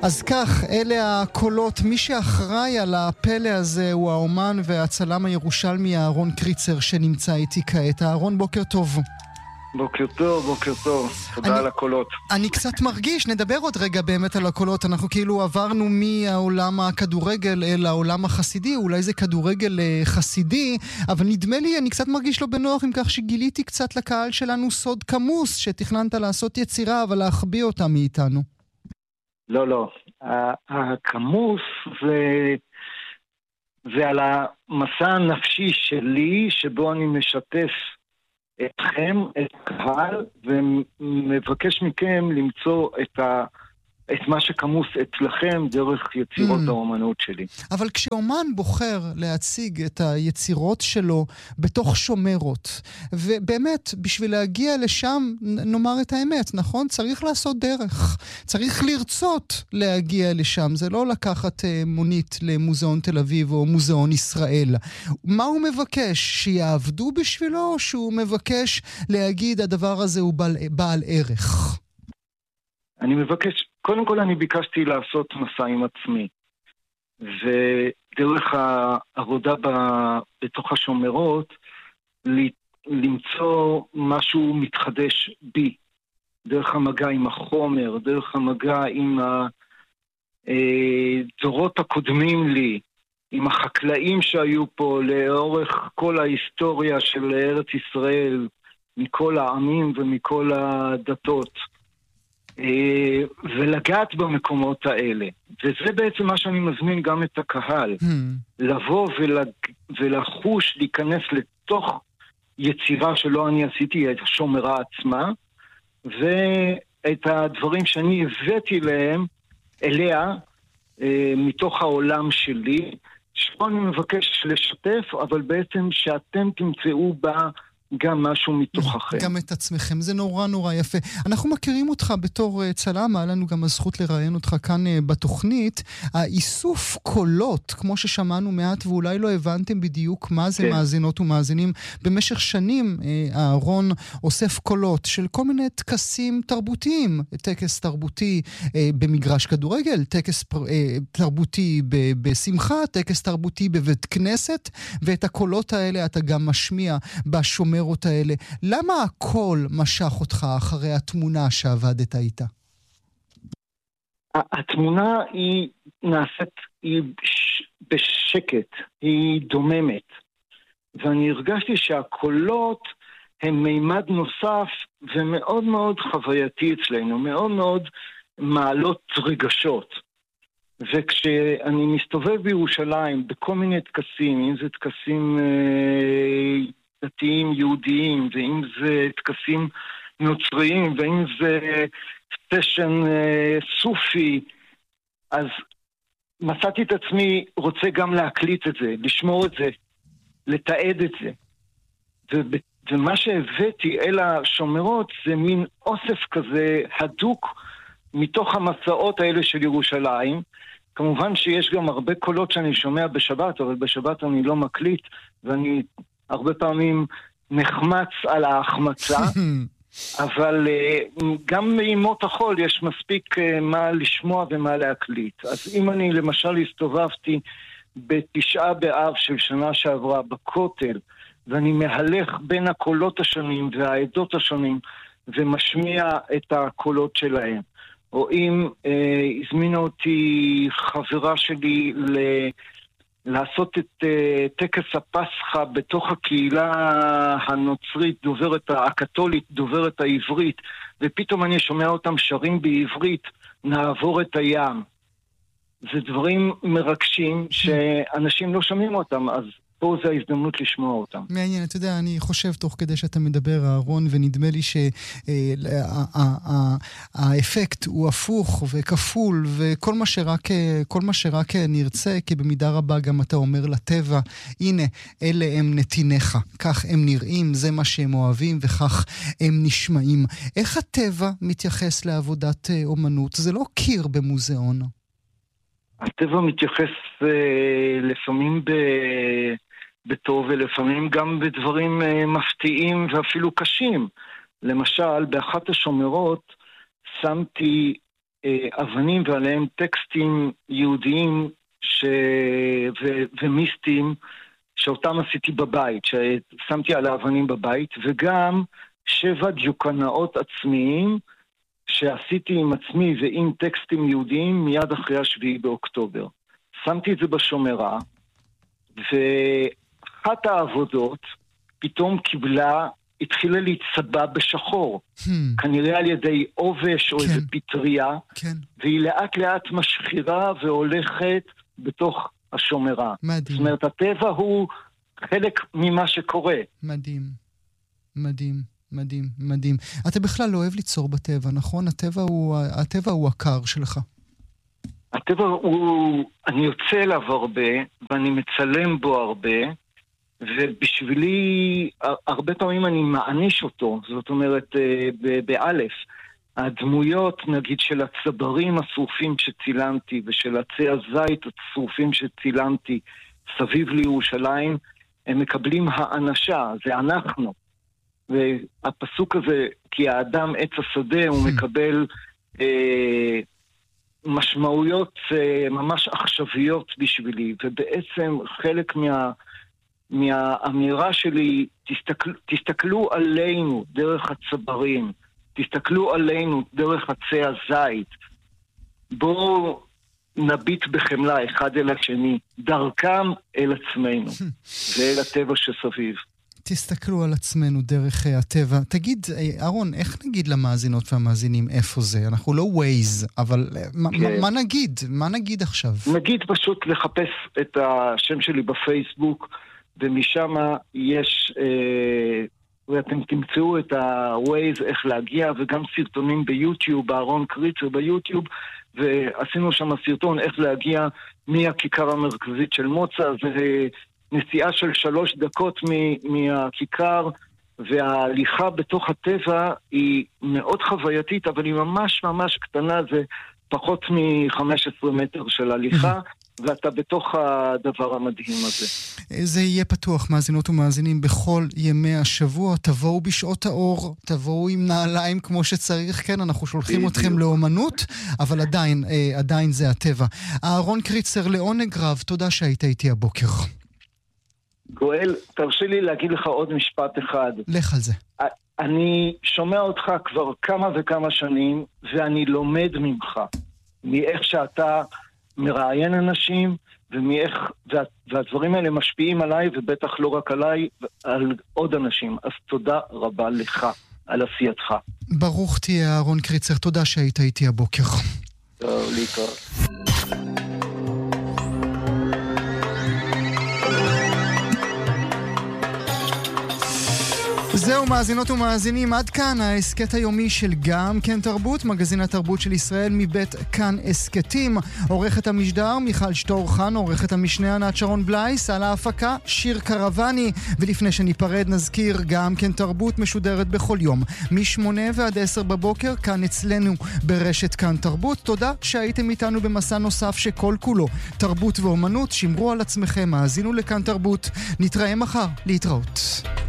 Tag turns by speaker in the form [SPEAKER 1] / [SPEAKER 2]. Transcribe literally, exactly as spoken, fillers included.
[SPEAKER 1] אז כך, אלה הקולות. מי שאחראי על הפלא הזה הוא האומן והצלם הירושלמי אהרון קריצר שנמצא איתי כעת. אהרון, בוקר טוב.
[SPEAKER 2] בוקר טוב, בוקר טוב. תודה
[SPEAKER 1] אני,
[SPEAKER 2] על הקולות.
[SPEAKER 1] אני קצת מרגיש, נדבר עוד רגע באמת על הקולות. אנחנו כאילו עברנו מהעולם הכדורגל אל העולם החסידי, אולי זה כדורגל חסידי, אבל נדמה לי, אני קצת מרגיש לא בנוח עם כך שגיליתי קצת לקהל שלנו סוד כמוס, שתכננת לעשות יצירה, אבל להחביא אותה מאיתנו.
[SPEAKER 2] לא, לא. הכמוס זה, זה על המסע הנפשי שלי, שבו אני משתף אתכם, את הקהל, ומבקש מכם למצוא את ה... את מה שכמוס אצלכם דרך יצירות mm. האומנות שלי.
[SPEAKER 1] אבל כשאומן בוחר להציג את היצירות שלו בתוך שומרות, ובאמת, בשביל להגיע לשם, נאמר את האמת, נכון? צריך לעשות דרך. צריך לרצות להגיע לשם. זה לא לקחת מונית למוזיאון תל אביב או מוזיאון ישראל. מה הוא מבקש? שיעבדו בשבילו, או שהוא מבקש להגיד הדבר הזה הוא בעל, בעל ערך?
[SPEAKER 2] אני מבקש... קודם כל אני ביקשתי לעשות מסע עם עצמי, ודרך העבודה ב... בתוך השומרות, למצוא משהו מתחדש בי, דרך המגע עם החומר, דרך המגע עם הדורות הקודמים לי, עם החקלאים שהיו פה לאורך כל ההיסטוריה של ארץ ישראל, מכל העמים ומכל הדתות. ולגעת במקומות האלה. וזה בעצם מה שאני מזמין גם את הקהל. Hmm. לבוא ולג... ולחוש, להיכנס לתוך יצירה שלא אני עשיתי, את השומרה עצמה, ואת הדברים שאני הבאתי להם, אליה, מתוך העולם שלי, שבו אני מבקש לשתף, אבל בעצם שאתם תמצאו בה גם משהו מתוככם.
[SPEAKER 1] גם את עצמכם, זה נורא נורא יפה. אנחנו מכירים אותך בתור צלם, היה לנו גם הזכות לראיין אותך כאן בתוכנית. האיסוף קולות, כמו ששמענו מעט ואולי לא הבנתם בדיוק מה זה מאזינות ומאזינים, במשך שנים אהרון אוסף קולות של כל מיני טקסים תרבותיים, טקס תרבותי במגרש כדורגל, טקס תרבותי בשמחה, טקס תרבותי בבית כנסת, ואת הקולות האלה אתה גם משמיע בשומר האלה. למה הכל משך אותך אחרי התמונה שעבדת איתה?
[SPEAKER 2] התמונה היא נעשית, היא בשקט, היא דוממת. ואני הרגשתי שהקולות הם מימד נוסף ומאוד מאוד חווייתי אצלנו, מאוד מאוד מעלות רגשות. וכשאני מסתובב בירושלים בכל מיני טקסים, אם זה טקסים אה, דתיים יהודיים, ואם זה טקסים נוצריים, ואם זה סשן אה, סופי, אז מצאתי את עצמי רוצה גם להקליט את זה, לשמור את זה, לתעד את זה. ו- ומה שהבאתי אל השומרות זה מין אוסף כזה הדוק מתוך המסעות האלה של ירושלים. כמובן שיש גם הרבה קולות שאני שומע בשבת, אבל בשבת אני לא מקליט, ואני הרבה פעמים נחמץ על ההחמצה, אבל גם מימות החול יש מספיק מה לשמוע ומה להקליט. אז אם אני למשל הסתובבתי בתשעה באב של שנה שעברה בכותל, ואני מהלך בין הקולות השונים והעדות השונים, ומשמיע את הקולות שלהם. או אם אה, הזמינה אותי חברה שלי ל... לעשות את uh, טקס הפסחה בתוך הקהילה הנוצרית, דוברת הקתולית, דוברת העברית, ופתאום אני שומע אותם שרים בעברית, נעבור את הים. זה דברים מרגשים שאנשים לא שומעים אותם, אז פה זה ההזדמנות לשמוע אותם.
[SPEAKER 1] מעניין, אתה יודע, אני חושב תוך כדי שאתה מדבר, אהרון, ונדמה לי שהאפקט הוא הפוך וכפול, וכל מה שרק, כל מה שרק נרצה, כי במידה רבה גם אתה אומר לטבע, הנה, אלה הם נתיניך, כך הם נראים, זה מה שהם אוהבים, וכך הם נשמעים. איך הטבע מתייחס לעבודת אומנות? זה לא קיר במוזיאון.
[SPEAKER 2] הטבע מתייחס אה, לפעמים ב... בטוב ולפעמים גם בדברים אה, מפתיעים ואפילו קשים. למשל, באחת השומרות שמתי אבנים ועליהם טקסטים יהודיים ש... ו... ומיסטיים שאותם עשיתי בבית, ששמתי על האבנים בבית, וגם שבע דיוקנאות עצמיים שעשיתי עם עצמי ועם טקסטים יהודיים מיד אחרי השביעי באוקטובר. שמתי את זה בשומרה, ואחת העבודות פתאום קיבלה, התחילה להצבע בשחור, hmm. כנראה על ידי עובש או כן. איזה פטריה, כן. והיא לאט לאט משחירה והולכת בתוך השומרה. מדהים. זאת אומרת, הטבע הוא חלק ממה שקורה.
[SPEAKER 1] מדהים, מדהים, מדהים, מדהים. אתה בכלל לא אוהב ליצור בטבע, נכון? הטבע הוא, הטבע הוא הקר שלך.
[SPEAKER 2] הטבע הוא, אני יוצא אליו הרבה, ואני מצלם בו הרבה, ובשבילי, הרבה פעמים אני מעניש אותו, זאת אומרת, באלף, הדמויות, נגיד, של הצברים השרופים שצילמתי, ושל עצי הזית השרופים שצילמתי סביב לירושלים, הם מקבלים האנשה, זה אנחנו. והפסוק הזה, כי האדם עץ השדה, הוא מקבל אה, משמעויות אה, ממש עכשוויות בשבילי, ובעצם חלק מה... מהאמירה שלי, תסתכל, תסתכלו עלינו דרך הצברים, תסתכלו עלינו דרך עצי הזית, בואו נביט בחמלה אחד אל השני, דרכם אל עצמנו ואל הטבע שסביב.
[SPEAKER 1] תסתכלו על עצמנו דרך הטבע. תגיד, אהרון, איך נגיד למאזינות והמאזינים איפה זה? אנחנו לא ווייז, אבל כן. מה נגיד? מה נגיד עכשיו?
[SPEAKER 2] נגיד פשוט לחפש את השם שלי בפייסבוק, ומשם יש, אה, ואתם תמצאו את ה-Waze איך להגיע, וגם סרטונים ביוטיוב, אהרון קריצר ביוטיוב, ועשינו שם סרטון איך להגיע מהכיכר המרכזית של מוצא, זה נסיעה של שלוש דקות מהכיכר, וההליכה בתוך הטבע היא מאוד חווייתית, אבל היא ממש ממש קטנה, זה פחות מ-חמישה עשר מטר של הליכה, ואתה בתוך הדבר המדהים הזה.
[SPEAKER 1] זה יהיה פתוח, מאזינות ומאזינים, בכל ימי השבוע. תבואו בשעות האור, תבואו עם נעליים כמו שצריך, כן, אנחנו שולחים אתכם לאומנות, אבל עדיין, עדיין זה הטבע. אהרון קריצר, לעונג רב, תודה שהיית איתי הבוקר.
[SPEAKER 2] גואל, תרשי לי להגיד לך עוד משפט אחד.
[SPEAKER 1] לך על זה.
[SPEAKER 2] אני שומע אותך כבר כמה וכמה שנים, ואני לומד ממך, מאיך שאתה מראיין אנשים, ומאיך, וה, והדברים האלה משפיעים עליי, ובטח לא רק עליי, על עוד אנשים. אז תודה רבה לך על עשייתך.
[SPEAKER 1] ברוך תהיה, אהרון קריצר, תודה שהיית איתי הבוקר.
[SPEAKER 2] טוב, להתראות.
[SPEAKER 1] זהו מאזינות ומאזינים, עד כאן העסקת היומי של גם כן תרבות, מגזין התרבות של ישראל מבית כאן עסקתים. עורכת המשדר מיכל שטורחן, עורכת המשנה ענת שרון בלייס, על ההפקה שיר קרבני. ולפני שניפרד נזכיר, גם כן תרבות משודרת בכל יום משמונה ועד עשר בבוקר כאן אצלנו ברשת כאן תרבות. תודה שהייתם איתנו במסע נוסף שכל כולו תרבות ואומנות. שמרו על עצמכם, האזינו לכאן תרבות. נתראה מחר, להתראות.